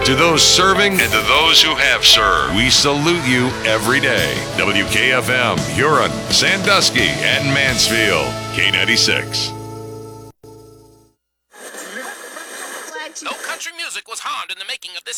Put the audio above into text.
To those serving and to those who have served, we salute you every day. WKFM, Huron, Sandusky, and Mansfield. K96. No country music was harmed in the making of this